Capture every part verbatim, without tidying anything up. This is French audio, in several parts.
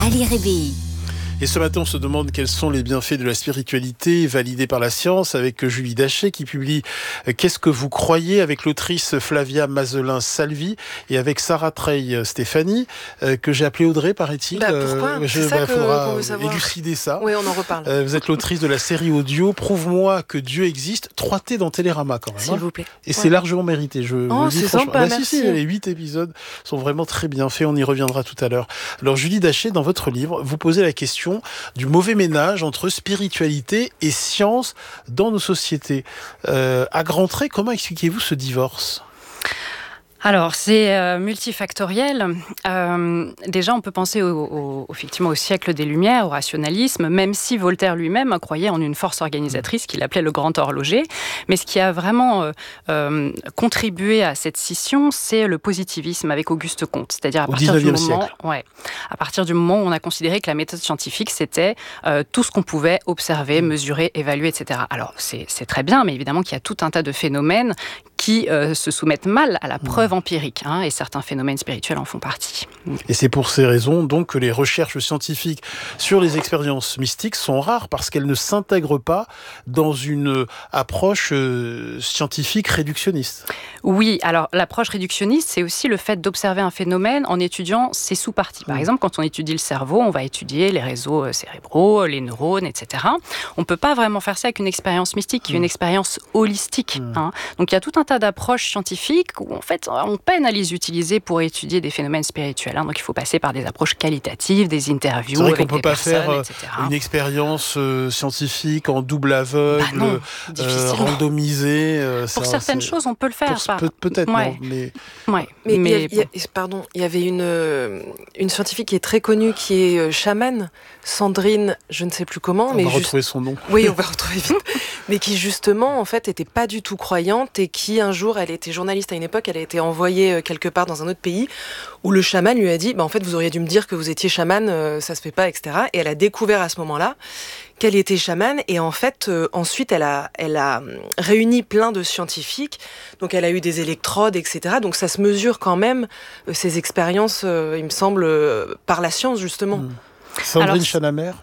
Ali Rébéi. Et ce matin, on se demande quels sont les bienfaits de la spiritualité validés par la science avec Julie Daché qui publie « Qu'est-ce que vous croyez ?» avec l'autrice Flavia Mazelin-Salvi et avec Sarah Treille-Stéphanie que j'ai appelée Audrey, paraît-il. Bah pourquoi euh, C'est ça bah, que, faudra qu'on veut savoir. élucider ça. Oui, on en reparle. Euh, vous êtes l'autrice de la série audio « Prouve-moi que Dieu existe », trois T dans Télérama quand même. S'il hein. vous plaît. Et Ouais. c'est largement mérité. Je Oh, vous le dis c'est franchement. sympa, Bah, si, merci. si, les huit épisodes sont vraiment très bien faits. On y reviendra tout à l'heure. Alors Julie Daché, dans votre livre, vous posez la question du mauvais ménage entre spiritualité et science dans nos sociétés. Euh, à grands traits, comment expliquez-vous ce divorce ? Alors, c'est euh, multifactoriel. Euh, déjà, on peut penser au, au, effectivement au siècle des Lumières, au rationalisme, même si Voltaire lui-même croyait en une force organisatrice qu'il appelait le grand horloger. Mais ce qui a vraiment euh, euh, contribué à cette scission, c'est le positivisme avec Auguste Comte. C'est-à-dire à Au partir du moment, dix-neuvième ouais, à partir du moment où on a considéré que la méthode scientifique, c'était euh, tout ce qu'on pouvait observer, mesurer, évaluer, et cetera. Alors, c'est, c'est très bien, mais évidemment qu'il y a tout un tas de phénomènes qui euh, se soumettent mal à la preuve empirique, hein, et certains phénomènes spirituels en font partie. Et c'est pour ces raisons donc que les recherches scientifiques sur les expériences mystiques sont rares parce qu'elles ne s'intègrent pas dans une approche euh, scientifique réductionniste. Oui, alors l'approche réductionniste, c'est aussi le fait d'observer un phénomène en étudiant ses sous-parties. Par mmh. exemple, quand on étudie le cerveau, on va étudier les réseaux cérébraux, les neurones, et cetera. On ne peut pas vraiment faire ça avec une expérience mystique, qui est une expérience holistique. Mmh. Hein. Donc il y a tout un tas d'approches scientifiques où en fait on peine à les utiliser pour étudier des phénomènes spirituels. Hein. Donc il faut passer par des approches qualitatives, des interviews. C'est vrai avec qu'on ne peut des pas faire et cetera. Une expérience euh, scientifique en double aveugle, bah non, euh, randomisée. Euh, pour ça, certaines c'est... choses, on peut le faire. Pour, par... peut, peut-être, ouais. non, mais... Ouais. Mais, mais il y a, il y a, bon. pardon, il y avait une, une scientifique qui est très connue, qui est euh, chamane, Sandrine, je ne sais plus comment. On mais va juste... retrouver son nom. Oui, on va retrouver vite. Mais qui justement, en fait, était pas du tout croyante et qui, un jour, elle était journaliste à une époque, elle a été envoyée quelque part dans un autre pays où le chaman lui a dit bah, « En fait, vous auriez dû me dire que vous étiez chaman, euh, ça se fait pas, et cetera » Et elle a découvert à ce moment-là qu'elle était chamane et en fait, euh, ensuite, elle a, elle a réuni plein de scientifiques. Donc, elle a eu des électrodes, et cetera. Donc, ça se mesure quand même, euh, ces expériences, euh, il me semble, euh, par la science, justement. Mmh. Sandrine Alors, Chanamer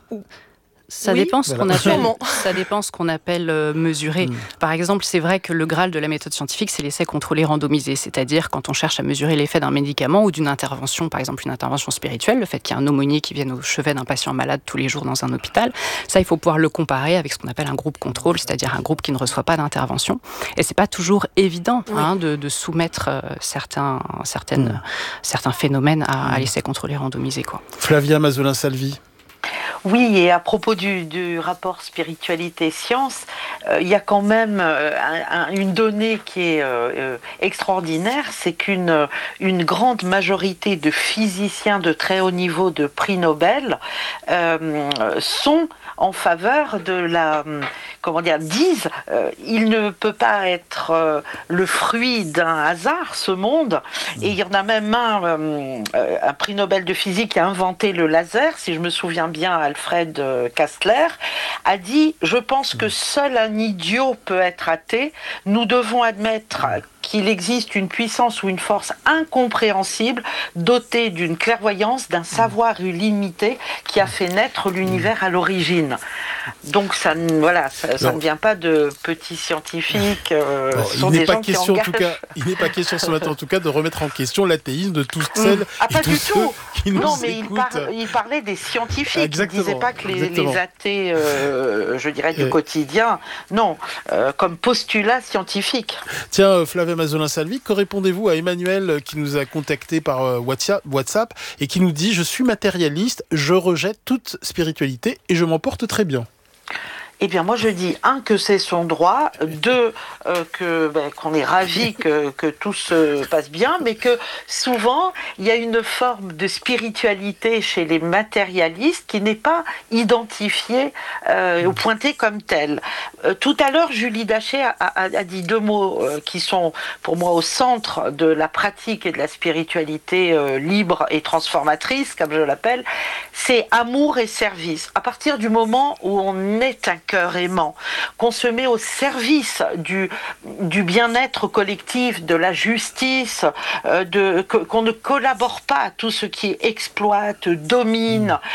Ça, oui, dépend ce voilà. qu'on appelle, ça dépend ce qu'on appelle euh, mesurer. Mm. Par exemple, c'est vrai que le Graal de la méthode scientifique, c'est l'essai contrôlé randomisé. C'est-à-dire quand on cherche à mesurer l'effet d'un médicament ou d'une intervention, par exemple une intervention spirituelle, le fait qu'il y ait un aumônier qui vienne au chevet d'un patient malade tous les jours dans un hôpital, ça, il faut pouvoir le comparer avec ce qu'on appelle un groupe contrôle, c'est-à-dire un groupe qui ne reçoit pas d'intervention. Et c'est pas toujours évident oui. hein, de, de soumettre euh, certains, certaines, mm. certains phénomènes à, à l'essai contrôlé randomisé, quoi. Flavia Mazelin-Salvi. Oui, et à propos du, du rapport spiritualité-science, euh, il y a quand même euh, un, un, une donnée qui est euh, extraordinaire, c'est qu'une une grande majorité de physiciens de très haut niveau de prix Nobel euh, sont en faveur de la, comment dire, disent, euh, il ne peut pas être euh, le fruit d'un hasard, ce monde, et il y en a même un, euh, un prix Nobel de physique qui a inventé le laser, si je me souviens bien, Alfred Kastler, a dit « Je pense que seul un idiot peut être athée. Nous devons admettre qu'il existe une puissance ou une force incompréhensible, dotée d'une clairvoyance, d'un savoir illimité, qui a fait naître l'univers à l'origine. » Donc ça, voilà, ça, ça ne vient pas de petits scientifiques. Euh, bon, ce sont il n'est des pas gens question, qui en tout cas, il n'est pas question ce matin, en tout cas, de remettre en question l'athéisme de toutes celles ah, et pas tous du ceux tout. qui nous Non, mais écoutent. il, par, il parlait des scientifiques. Exactement, il ne disait pas que les, les athées, euh, je dirais, du euh, quotidien, non, euh, comme postulat scientifique. Tiens, Flavia Mazelin-Salvi, que répondez-vous à Emmanuel qui nous a contacté par WhatsApp et qui nous dit « Je suis matérialiste, je rejette toute spiritualité et je m'en porte très bien ». Eh bien, moi, je dis, un, que c'est son droit, deux, euh, que, ben, qu'on est ravis que, que tout se passe bien, mais que souvent, il y a une forme de spiritualité chez les matérialistes qui n'est pas identifiée euh, ou pointée comme telle. Euh, tout à l'heure, Julie Daché a, a, a dit deux mots euh, qui sont, pour moi, au centre de la pratique et de la spiritualité euh, libre et transformatrice, comme je l'appelle, c'est amour et service. À partir du moment où on est un cœur aimant, qu'on se met au service du, du bien-être collectif, de la justice, euh, de, que, qu'on ne collabore pas à tout ce qui exploite, domine